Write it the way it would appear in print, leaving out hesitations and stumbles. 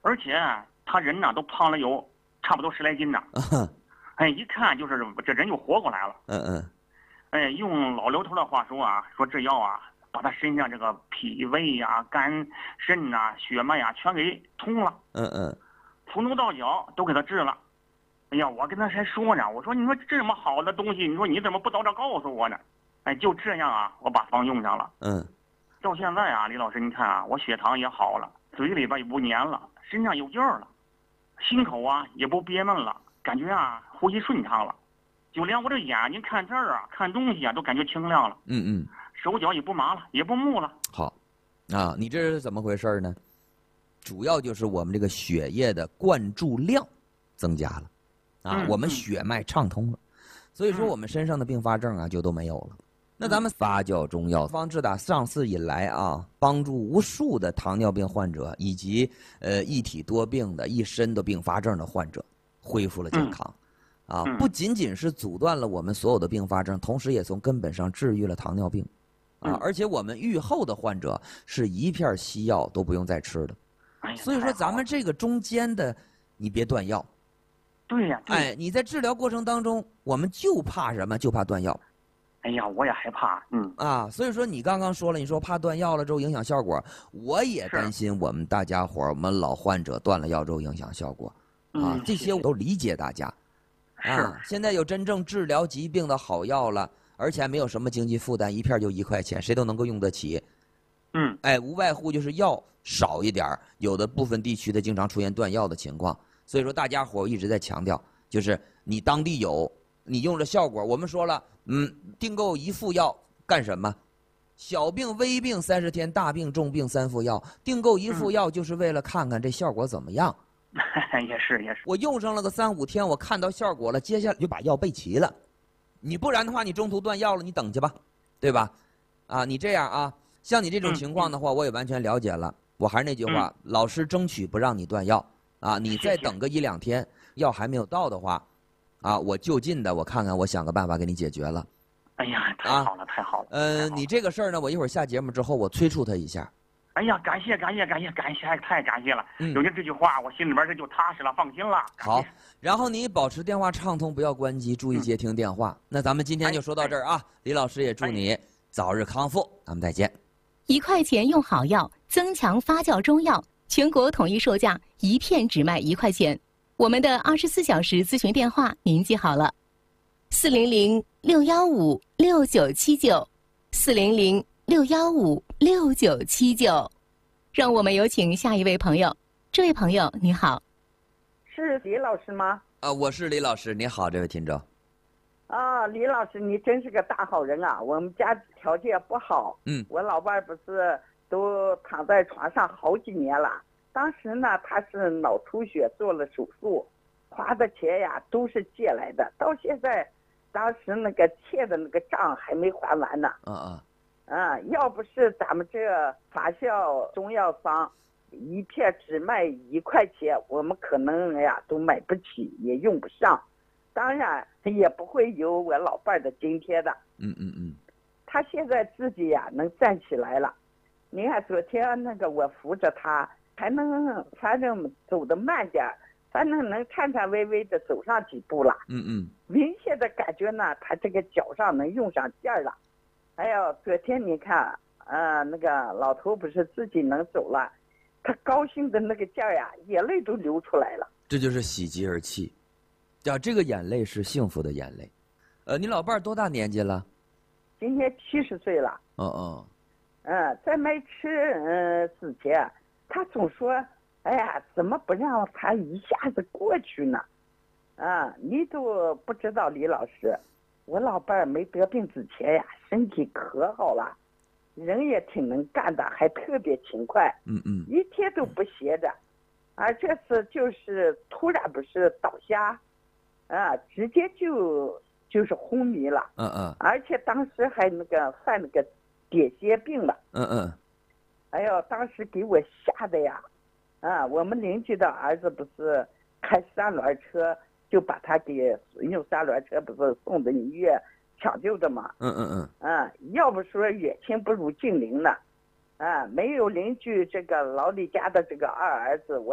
而且他人呢都胖了有差不多10来斤呢。哎，一看就是这人就活过来了。哎，用老刘头的话说啊，说这药啊，把他身上这个脾胃呀、肝肾呐、血脉呀全给通了。从头到脚都给他治了。哎呀，我跟他还说呢，我说你说这么好的东西，你说你怎么不早点告诉我呢？哎，就这样啊，我把方用上了。到现在啊，李老师，你看啊，我血糖也好了，嘴里边也不黏了，身上有劲儿了，心口啊也不憋闷了，感觉啊呼吸顺畅了，就连我这眼睛看字儿啊、看东西啊都感觉清亮了。手脚也不麻了，也不木了。 好，啊，你这是怎么回事呢？主要就是我们这个血液的灌注量增加了，啊，我们血脉畅通了，所以说我们身上的并发症啊就都没有了。那咱们发酵中药方志打上市以来啊，帮助无数的糖尿病患者以及一体多病的一身的并发症的患者恢复了健康，啊，不仅仅是阻断了我们所有的并发症，同时也从根本上治愈了糖尿病，啊，而且我们愈后的患者是一片西药都不用再吃的。所以说咱们这个中间的，你别断药。 对呀， 哎，你在治疗过程当中，我们就怕什么？就怕断药。 哎呀，我也害怕， 所以说你刚刚说了，你说怕断药了之后影响效果，我也担心我们大家伙我们老患者断了药之后影响效果，啊，这些我都理解大家，啊，现在有真正治疗疾病的好药了，而且还没有什么经济负担，一片就1块钱，谁都能够用得起，哎，无外乎就是药少一点，有的部分地区的经常出现断药的情况，所以说大家伙一直在强调，就是你当地有，你用着效果，我们说了。订购1副药干什么？小病、微病30天，大病、重病3副药。订购1副药就是为了看看这效果怎么样。 也是。 我用上了个3、5天，我看到效果了，接下来就把药备齐了。你不然的话，你中途断药了，你等去吧，对吧？啊，你这样啊，像你这种情况的话，我也完全了解了。我还是那句话，老师争取不让你断药啊。你再等个1、2天，药还没有到的话。啊，我就近的，我看看，我想个办法给你解决了。 哎呀，太好了，太好了。 你这个事儿呢，我一会儿下节目之后，我催促他一下。 哎呀，感谢，太感谢了。有您这句话，我心里边这就踏实了，放心了。 好，然后你保持电话畅通，不要关机，注意接听电话。那咱们今天就说到这儿啊，李老师也祝你早日康复，咱们再见。 1块钱用好药，增强发酵中药，全国统一售价，1片只卖1块钱。我们的24小时咨询电话您记好了，400-615-6979，400-615-6979。让我们有请下一位朋友。这位朋友你好。 是李老师吗？ 我是李老师，你好，这位听众。 李老师，你真是个大好人啊！我们家条件不好，我老伴不是都躺在床上好几年了。当时呢，他是脑出血做了手术，花的钱呀都是借来的，到现在，当时那个欠的那个账还没还完呢。要不是咱们这发酵中药方1片只卖1块钱，我们可能呀都买不起，也用不上，当然也不会有我老伴的今天的。他现在自己呀能站起来了，你看昨天那个我扶着他。还能反正走得慢点，反正能颤颤巍巍的走上几步了。明显的感觉呢，他这个脚上能用上劲儿了。哎呦，昨天你看，那个老头不是自己能走了，他高兴的那个劲儿呀，眼泪都流出来了。 这就是喜极而泣，这个眼泪是幸福的眼泪。你老伴儿多大年纪了？ 今年70岁了。在没吃之前。他总说：“哎呀，怎么不让他一下子过去呢？”你都不知道，李老师，我老伴儿没得病之前呀，身体可好了，人也挺能干的，还特别勤快，一天都不歇着。这次就是突然不是倒下，直接就是昏迷了，而且当时还那个犯那个癫痫病了，哎呦，当时给我吓得呀！我们邻居的儿子不是开3轮车，就把他给用3轮车不是送到医院抢救的嘛。要不说远亲不如近邻呢。没有邻居这个老李家的这个2儿子，我